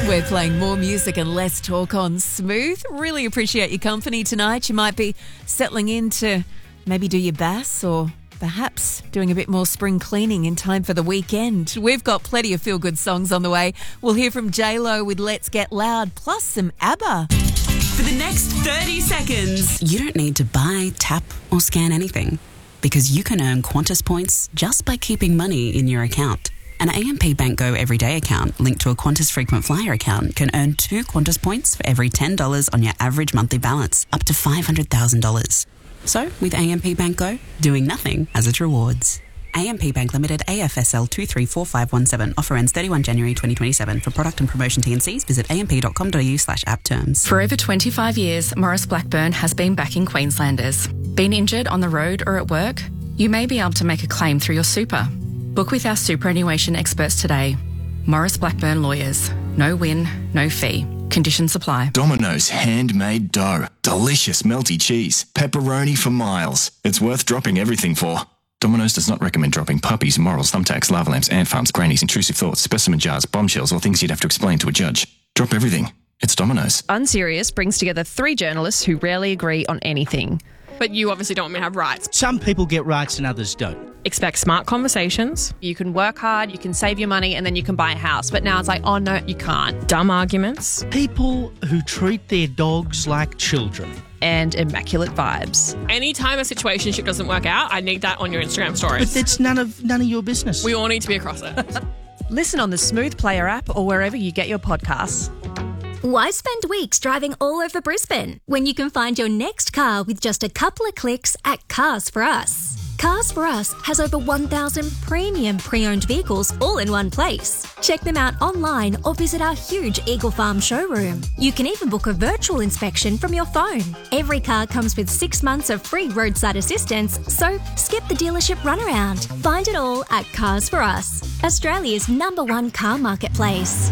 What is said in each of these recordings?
We're playing more music and less talk on Smooth. Really appreciate your company tonight. You might be settling in to maybe do your bass or perhaps doing a bit more spring cleaning in time for the weekend. We've got plenty of feel-good songs on the way. We'll hear from J-Lo with Let's Get Loud, plus some ABBA. For the next 30 seconds, you don't need to buy, tap or scan anything because you can earn Qantas points just by keeping money in your account. An AMP Bank Go Everyday account linked to a Qantas Frequent Flyer account can earn 2 Qantas points for every $10 on your average monthly balance, up to $500,000. So, with AMP Bank Go, doing nothing has its rewards. AMP Bank Limited, AFSL 234517. Offer ends 31 January 2027. For product and promotion T&Cs, visit amp.com.au/app terms. For over 25 years, Morris Blackburn has been backing Queenslanders. Been injured on the road or at work? You may be able to make a claim through your super. Book with our superannuation experts today. Morris Blackburn Lawyers. No win, no fee. Conditions apply. Domino's handmade dough. Delicious melty cheese. Pepperoni for miles. It's worth dropping everything for. Domino's does not recommend dropping puppies, morals, thumbtacks, lava lamps, ant farms, grannies, intrusive thoughts, specimen jars, bombshells, or things you'd have to explain to a judge. Drop everything. It's Domino's. Unserious brings together 3 journalists who rarely agree on anything. But you obviously don't want me to have rights. Some people get rights and others don't. Expect smart conversations. You can work hard, you can save your money, and then you can buy a house. But now it's like, oh no, you can't. Dumb arguments. People who treat their dogs like children. And immaculate vibes. Anytime a situationship doesn't work out, I need that on your Instagram stories. But that's none of your business. We all need to be across it. Listen on the Smooth Player app or wherever you get your podcasts. Why spend weeks driving all over Brisbane when you can find your next car with just a couple of clicks at Cars For Us? Cars For Us has over 1,000 premium pre-owned vehicles all in one place. Check them out online or visit our huge Eagle Farm showroom. You can even book a virtual inspection from your phone. Every car comes with 6 months of free roadside assistance, so skip the dealership runaround. Find it all at Cars For Us, Australia's #1 car marketplace.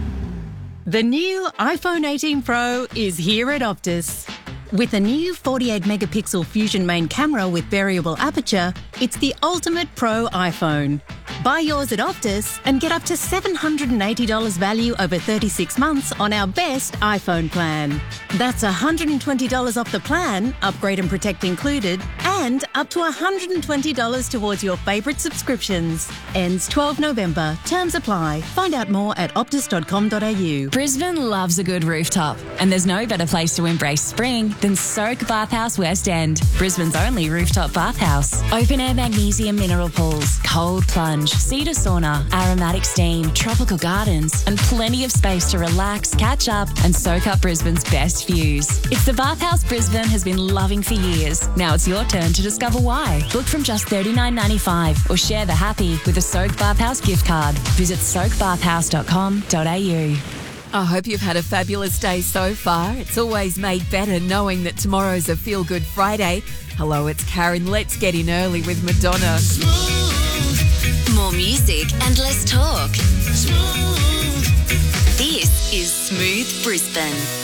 The new iPhone 18 Pro is here at Optus. With a new 48-megapixel Fusion main camera with variable aperture, it's the ultimate pro iPhone. Buy yours at Optus and get up to $780 value over 36 months on our best iPhone plan. That's $120 off the plan, upgrade and protect included, and up to $120 towards your favourite subscriptions. Ends 12 November. Terms apply. Find out more at optus.com.au. Brisbane loves a good rooftop, and there's no better place to embrace spring than Soak Bathhouse West End, Brisbane's only rooftop bathhouse. Open-air magnesium mineral pools, cold plunge, cedar sauna, aromatic steam, tropical gardens, and plenty of space to relax, catch up, and soak up Brisbane's best views. It's the bathhouse Brisbane has been loving for years. Now it's your turn to discover why. Book from just $39.95 or share the happy with a Soak Bathhouse gift card. Visit soakbathhouse.com.au. I hope you've had a fabulous day so far. It's always made better knowing that tomorrow's a Feel Good Friday. Hello, it's Karen. Let's get in early with Madonna. More music and less talk. This is Smooth Brisbane.